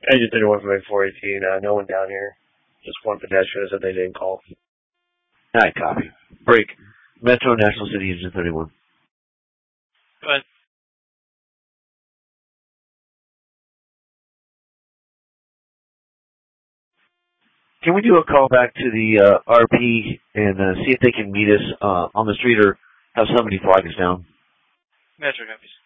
Engine 31 from 418, no one down here. Just one pedestrian said they didn't call. Alright, copy. Break. Metro National City Engine 31. Go ahead. Can we do a call back to the RP and see if they can meet us on the street or have somebody flag us down? Metro copies.